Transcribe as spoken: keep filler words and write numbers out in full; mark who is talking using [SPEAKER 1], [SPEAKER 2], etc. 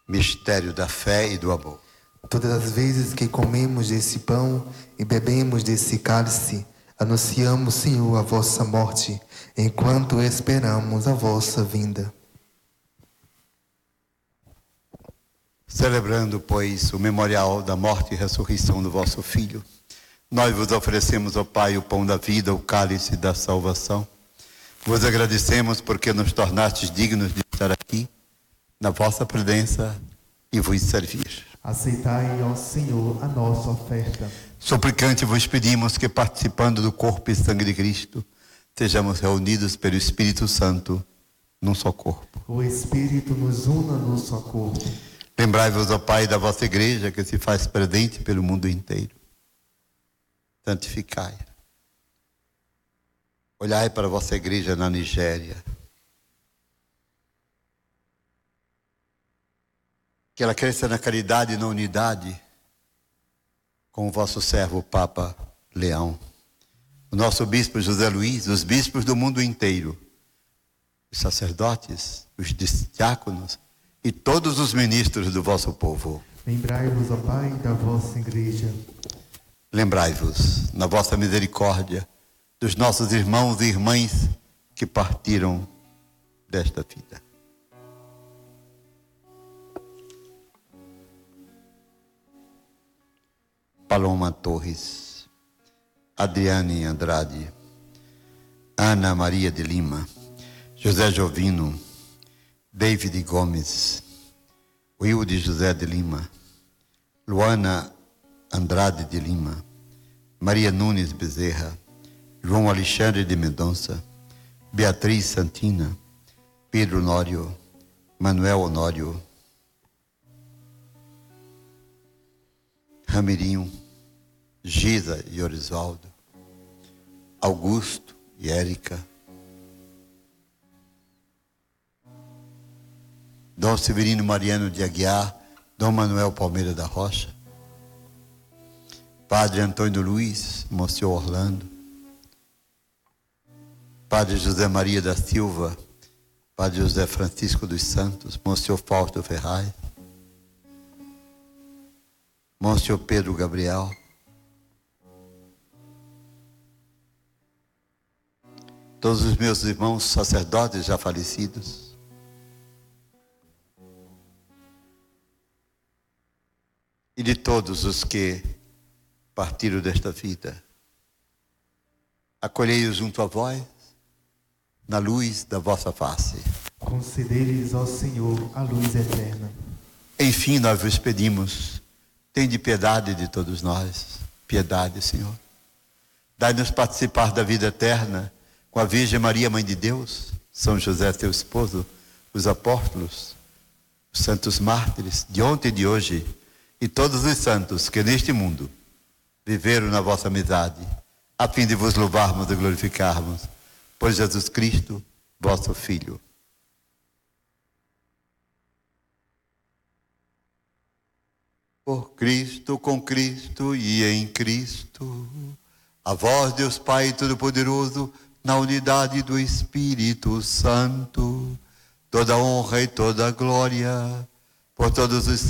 [SPEAKER 1] Mistério da fé e do amor.
[SPEAKER 2] Todas as vezes que comemos desse pão e bebemos desse cálice, anunciamos, Senhor, a vossa morte, enquanto esperamos a vossa vinda.
[SPEAKER 1] Celebrando, pois, o memorial da morte e ressurreição do vosso Filho, nós vos oferecemos, ó Pai, o pão da vida, o cálice da salvação. Vos agradecemos porque nos tornastes dignos de estar aqui, na vossa presença, e vos servir.
[SPEAKER 2] Aceitai, ó Senhor, a nossa oferta.
[SPEAKER 1] Suplicante vos pedimos que, participando do corpo e sangue de Cristo, sejamos reunidos pelo Espírito Santo num só corpo.
[SPEAKER 2] O Espírito nos una num só corpo.
[SPEAKER 1] Lembrai-vos, ó Pai, da vossa igreja que se faz presente pelo mundo inteiro. Santificai. Olhai para a vossa igreja na Nigéria. Que ela cresça na caridade e na unidade com o vosso servo Papa Leão, o nosso bispo José Luiz, os bispos do mundo inteiro, os sacerdotes, os diáconos e todos os ministros do vosso povo.
[SPEAKER 2] Lembrai-vos, ó Pai, da vossa igreja.
[SPEAKER 1] Lembrai-vos, na vossa misericórdia, dos nossos irmãos e irmãs que partiram desta vida. Paloma Torres, Adriane Andrade, Ana Maria de Lima, José Jovino, David Gomes, Wilde José de Lima, Luana Andrade de Lima, Maria Nunes Bezerra, João Alexandre de Mendonça, Beatriz Santina, Pedro Honório, Manuel Honório, Ramirinho, Giza e Orisvaldo, Augusto e Érica, Dom Severino Mariano de Aguiar, Dom Manuel Palmeira da Rocha, Padre Antônio Luiz, Monsenhor Orlando, Padre José Maria da Silva, Padre José Francisco dos Santos, Monsenhor Fausto Ferraz, Monsenhor Pedro Gabriel, todos os meus irmãos sacerdotes já falecidos, e de todos os que partiram desta vida, acolhei-os junto a vós, na luz da vossa face.
[SPEAKER 2] Concedei-lhes, ó Senhor, a luz eterna.
[SPEAKER 1] Enfim, nós vos pedimos, tende piedade de todos nós, piedade, Senhor. Dai-nos participar da vida eterna com a Virgem Maria, Mãe de Deus, São José, teu esposo, os apóstolos, os santos mártires de ontem e de hoje, e todos os santos que neste mundo viveram na vossa amizade, a fim de vos louvarmos e glorificarmos, por Jesus Cristo, vosso Filho. Por Cristo, com Cristo e em Cristo, a vós, Deus Pai Todo-Poderoso, na unidade do Espírito Santo, toda honra e toda glória, por todos os